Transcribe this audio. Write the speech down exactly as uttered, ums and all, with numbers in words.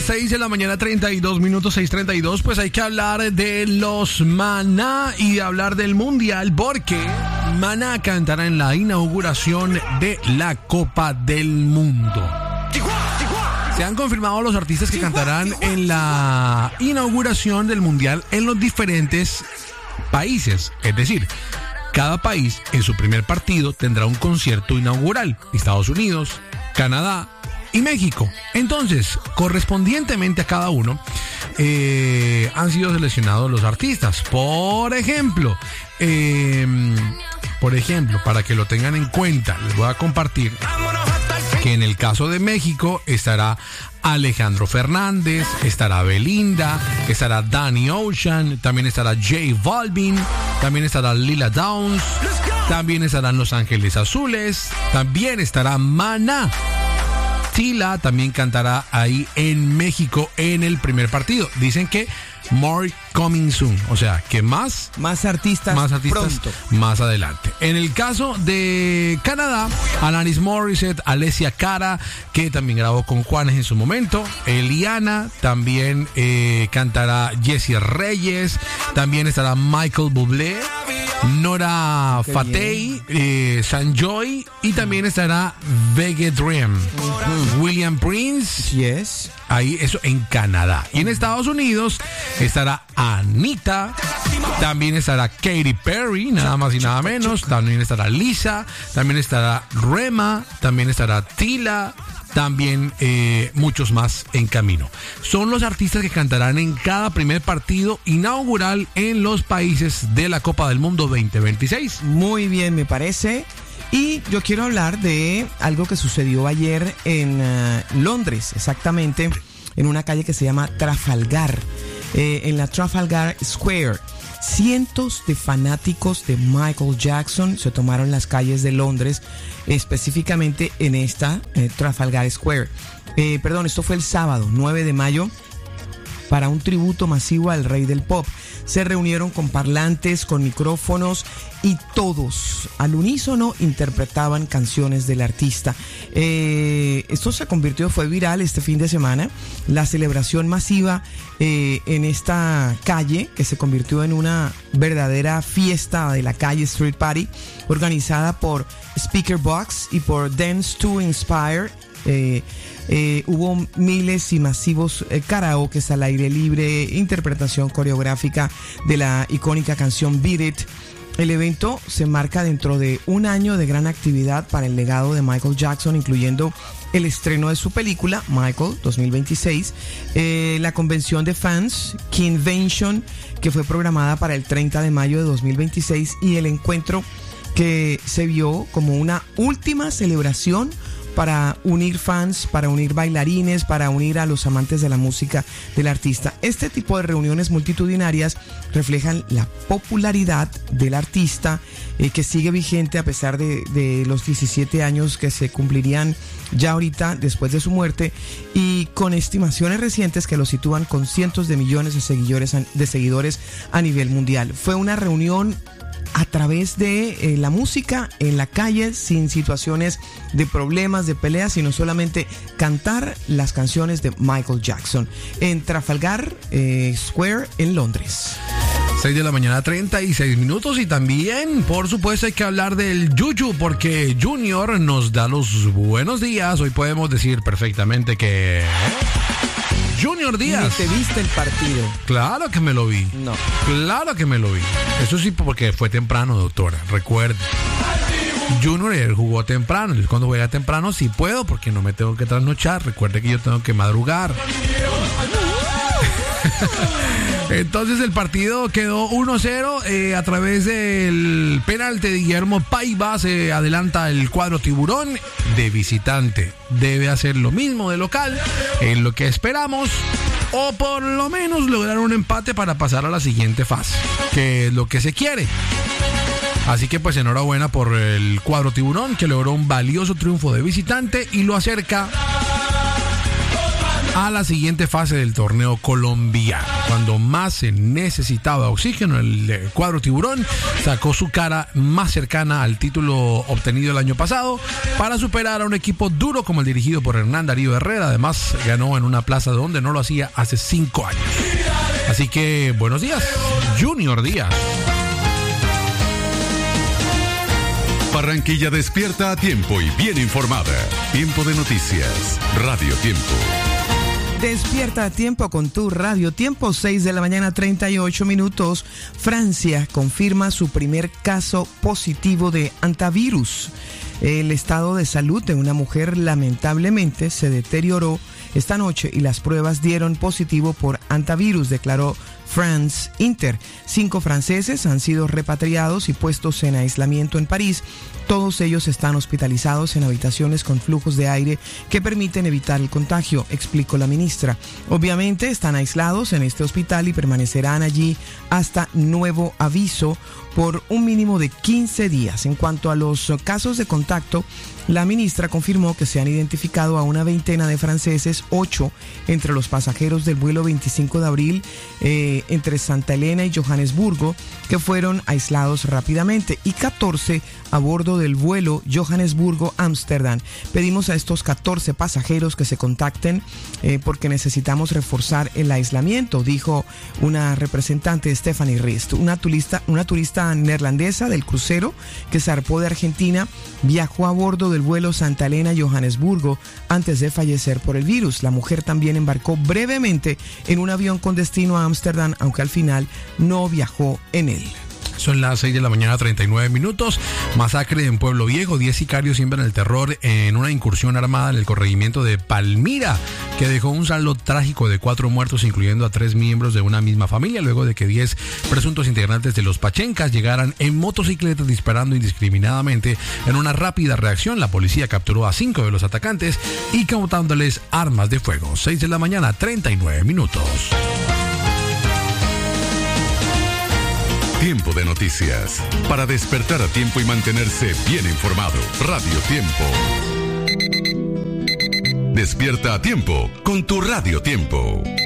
seis de la mañana, treinta y dos minutos, seis treinta y dos. Pues hay que hablar de los Maná y de hablar del Mundial, porque Maná cantará en la inauguración de la Copa del Mundo. Se han confirmado los artistas que cantarán en la inauguración del Mundial en los diferentes países. Es decir, cada país en su primer partido tendrá un concierto inaugural. Estados Unidos, Canadá y México. Entonces, correspondientemente a cada uno, eh, han sido seleccionados los artistas. Por ejemplo, eh, por ejemplo, para que lo tengan en cuenta, les voy a compartir que en el caso de México estará Alejandro Fernández, estará Belinda, estará Danny Ocean, también estará J Balvin, también estará Lila Downs, también estarán Los Ángeles Azules, también estará Maná. Tila también cantará ahí en México en el primer partido. Dicen que more coming soon, o sea, que más más artistas, más artistas pronto, más adelante. En el caso de Canadá, Alanis Morissette, Alessia Cara, que también grabó con Juanes en su momento, Eliana, también eh, cantará Jessie Reyes, también estará Michael Bublé, Nora Qué Fatey, eh, Sanjoy, y también estará Vega Dream, uh-huh. William Prince, yes. Ahí, eso en Canadá. Y en Estados Unidos estará Anita, también estará Katy Perry, nada más y nada menos, también estará Lisa, también estará Rema, también estará Tila, también eh, muchos más en camino. Son los artistas que cantarán en cada primer partido inaugural en los países de la Copa del Mundo veinte veintiséis. Muy bien, me parece. Y yo quiero hablar de algo que sucedió ayer en uh, Londres, exactamente, en una calle que se llama Trafalgar, eh, en la Trafalgar Square. Cientos de fanáticos de Michael Jackson se tomaron las calles de Londres, específicamente en esta eh, Trafalgar Square. Eh, perdón, esto fue el sábado, nueve de mayo, para un tributo masivo al rey del pop. Se reunieron con parlantes, con micrófonos, y todos al unísono interpretaban canciones del artista. Eh, esto se convirtió, fue viral este fin de semana, la celebración masiva eh, en esta calle, que se convirtió en una verdadera fiesta de la calle, Street Party, organizada por Speaker Box y por Dance to Inspire. Eh, eh, hubo miles y masivos eh, karaokes al aire libre, interpretación coreográfica de la icónica canción Beat It. El evento se marca dentro de un año de gran actividad para el legado de Michael Jackson, incluyendo el estreno de su película Michael dos mil veintiséis, eh, la convención de fans Kinvention, que fue programada para el treinta de mayo de dos mil veintiséis, y el encuentro que se vio como una última celebración para unir fans, para unir bailarines, para unir a los amantes de la música del artista. Este tipo de reuniones multitudinarias reflejan la popularidad del artista, eh, que sigue vigente a pesar de, de los diecisiete años que se cumplirían ya ahorita después de su muerte, y con estimaciones recientes que lo sitúan con cientos de millones de seguidores, de seguidores a nivel mundial. Fue una reunión a través de eh, la música en la calle, sin situaciones de problemas, de peleas, sino solamente cantar las canciones de Michael Jackson en Trafalgar eh, Square en Londres. seis de la mañana, treinta y seis minutos. Y también, por supuesto, hay que hablar del Yuyu, porque Junior nos da los buenos días. Hoy podemos decir perfectamente que Junior Díaz. ¿Te viste el partido? Claro que me lo vi. No. Claro que me lo vi. Eso sí, porque fue temprano, doctora. Recuerde. Junior él jugó temprano. Y cuando juega temprano sí puedo, porque no me tengo que trasnochar. Recuerde que yo tengo que madrugar. Entonces el partido quedó uno cero eh, a través del penalti de Guillermo Paiva. Se adelanta el cuadro tiburón de visitante. Debe hacer lo mismo de local, en lo que esperamos, o por lo menos lograr un empate para pasar a la siguiente fase, que es lo que se quiere. Así que pues enhorabuena por el cuadro tiburón, que logró un valioso triunfo de visitante y lo acerca a la siguiente fase del torneo colombiano. Cuando más se necesitaba oxígeno, el cuadro tiburón sacó su cara más cercana al título obtenido el año pasado para superar a un equipo duro como el dirigido por Hernán Darío Herrera. Además, ganó en una plaza donde no lo hacía hace cinco años. Así que, buenos días, Junior Díaz. Barranquilla despierta a tiempo y bien informada. Tiempo de noticias. Radio Tiempo. Despierta a tiempo con tu Radio Tiempo, seis de la mañana, treinta y ocho minutos. Francia confirma su primer caso positivo de hantavirus. El estado de salud de una mujer lamentablemente se deterioró esta noche y las pruebas dieron positivo por hantavirus, declaró France Inter. Cinco franceses han sido repatriados y puestos en aislamiento en París. Todos ellos están hospitalizados en habitaciones con flujos de aire que permiten evitar el contagio, explicó la ministra. Obviamente están aislados en este hospital y permanecerán allí hasta nuevo aviso por un mínimo de quince días. En cuanto a los casos de contacto, la ministra confirmó que se han identificado a una veintena de franceses, ocho entre los pasajeros del vuelo veinticinco de abril eh, entre Santa Elena y Johannesburgo, que fueron aislados rápidamente, y catorce a bordo del vuelo Johannesburgo-Ámsterdam. Pedimos a estos catorce pasajeros que se contacten eh, porque necesitamos reforzar el aislamiento, dijo una representante, Stephanie Rist, una turista, una turista neerlandesa del crucero que zarpó de Argentina, viajó a bordo del vuelo Santa Elena-Johannesburgo antes de fallecer por el virus. La mujer también embarcó brevemente en un avión con destino a Ámsterdam, aunque al final no viajó en él. Son las seis de la mañana, treinta y nueve minutos. Masacre en Pueblo Viejo. diez sicarios siembran el terror en una incursión armada en el corregimiento de Palmira, que dejó un saldo trágico de cuatro muertos, incluyendo a tres miembros de una misma familia, luego de que diez presuntos integrantes de los Pachencas llegaran en motocicletas disparando indiscriminadamente. En una rápida reacción, la policía capturó a cinco de los atacantes y cautándoles armas de fuego. seis de la mañana, treinta y nueve minutos. Tiempo de noticias. Para despertar a tiempo y mantenerse bien informado. Radio Tiempo. Despierta a tiempo con tu Radio Tiempo.